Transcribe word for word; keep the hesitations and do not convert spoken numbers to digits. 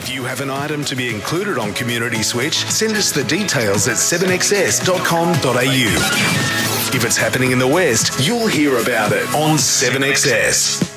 If you have an item to be included on Community Switch, send us the details at seven x s dot com dot a u. If it's happening in the West, you'll hear about it on seven X S.